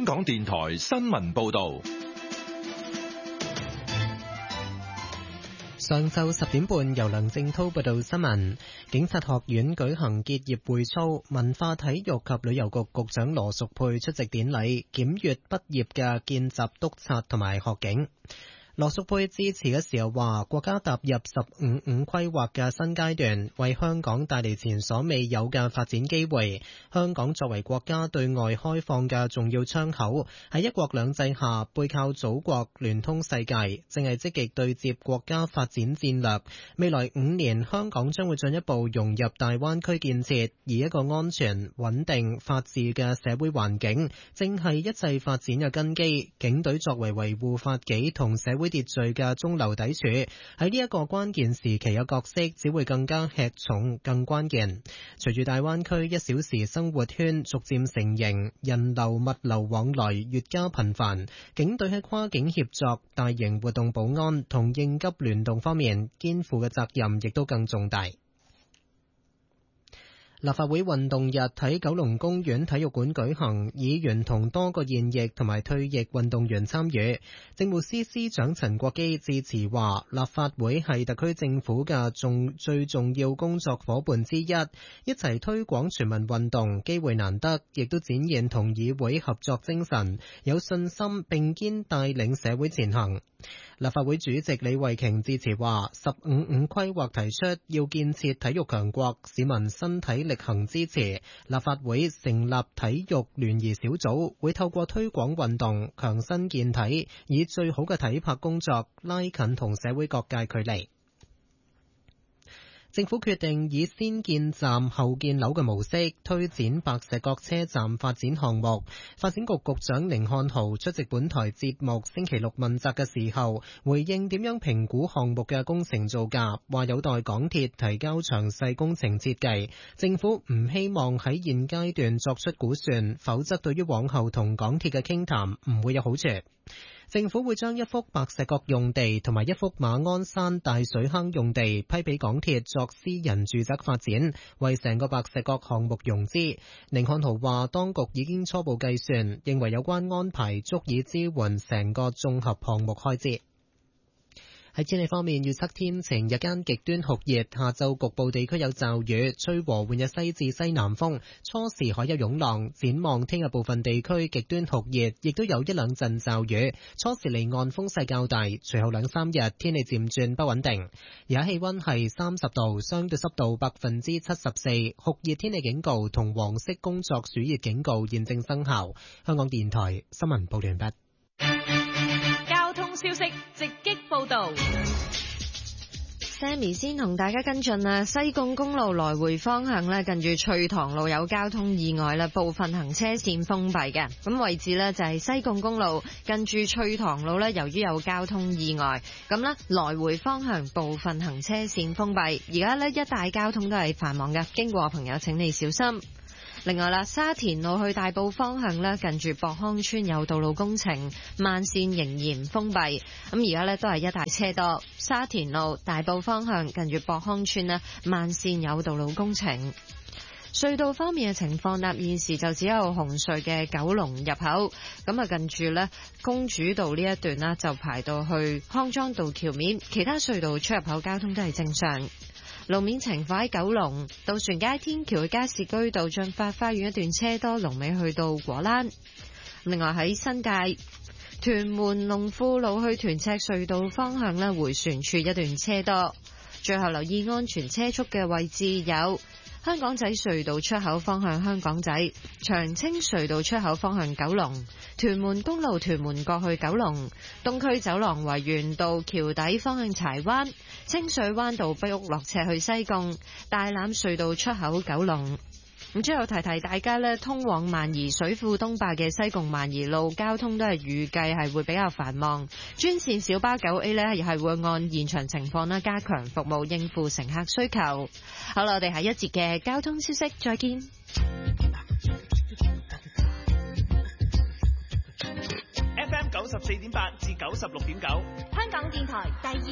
香港電台新聞報道。 上晝10點半，由梁正滔報道新聞。警察學院舉行結業會操，文化體育及旅遊局局長羅淑佩出席典禮，檢閱畢業嘅見習督察同埋學警。羅淑佩致辭嘅時候話，國家踏入15-5規劃嘅新階段，為香港帶嚟前所未有嘅發展機會。香港作為國家對外開放嘅重要窗口，喺一國兩制下背靠祖國聯通世界，正係積極對接國家發展戰略。未來5年，香港將會進一步融入大灣區建設，以一個安全、穩定、法治嘅社會環境，正係一切發展嘅根基。警隊作為維護法紀同社會秩序嘅中流砥柱，喺呢一個關鍵時期嘅角色只會更加吃重、更關鍵。隨住大灣區1小時生活圈逐漸成型，人流物流往來越加頻繁，警隊喺跨境協作、大型活動保安同應急聯動方面肩負嘅責任亦都更重大。立法會運動日喺九龍公園體育館舉行，議員同多個現役同埋退役運動員參與。政務司司長陳國基致辭話，立法會係特區政府嘅最重要工作夥伴之一，一齊推廣全民運動，機會難得，亦都展現同議會合作精神，有信心並肩帶領社會前行。立法會主席李慧瓊致辭話，15-5規劃提出要建設體育強國，市民身體力行支持。立法會成立體育聯誼小組，會透過推廣運動、強身健體，以最好嘅體魄工作拉近同社會各界距離。政府決定以先建站後建樓嘅模式推展白石角車站發展項目。發展局局長寧漢豪出席本台節目星期六問責嘅時候，回應點樣評估項目嘅工程造價，話有待港鐵提交詳細工程設計。政府唔希望喺現階段作出估算，否則對於往後同港鐵嘅傾談唔會有好處。政府會將一幅白石角用地同埋一幅馬鞍山大水坑用地批俾港鐵作私人住宅發展，為成個白石角項目融資。寧漢豪話，當局已經初步計算，認為有關安排足以支援成個綜合項目開支。喺天氣方面，預測天晴，日間極端酷熱，下晝局部地區有驟雨，吹和緩嘅西至西南風，初時海有湧浪。展望聽日部分地區極端酷熱，亦都有一兩陣驟雨，初時離岸風勢較大，隨後2-3日天氣漸轉不穩定。而家氣溫係30度，相對濕度74%，酷熱天氣警告同黃色工作暑熱警告現正生效。香港電台新聞報道完畢。 消息直擊報道。Sammy 先同大家跟進啦，西貢公路來回方向咧，近住翠塘路有交通意外啦，部分行車線封閉嘅。咁位置咧就係西貢公路近住翠塘路咧，由於有交通意外，咁咧來回方向部分行車線封閉。而家咧一帶交通都係繁忙嘅，經過嘅朋友請你小心。另外啦，沙田路去大埔方向咧，近住博康村有道路工程，慢線仍然封閉。咁而家咧都係一大車多。沙田路大埔方向近住博康村咧，慢線有道路工程。隧道方面嘅情況啦，現時就只有紅隧嘅九龍入口，咁啊近住咧公主道呢一段啦，就排到去康莊道橋面，其他隧道出入口交通都係正常。路面情況喺九龍渡船街天橋去加士居道進發花園一段車多，龍尾去到果欄。另外喺新界屯門龍富路去屯赤隧道方向咧，迴旋處一段車多。最後留意安全車速嘅位置有香港仔隧道出口方向香港仔、長青隧道出口方向九龍、屯門公路屯門角去九龍、東區走廊維園道橋底方向柴灣、清水灣道北屋落斜去西貢、大欖隧道出口九龍。咁最後提提大家咧，通往萬宜水庫東壩嘅西貢萬宜路交通都係預計係會比較繁忙，專線小巴9A 咧亦係會按現場情況啦加強服務，應付乘客需求。好啦，我哋下一節嘅交通消息再見。 FM 94.8至96.9， 香港電台第二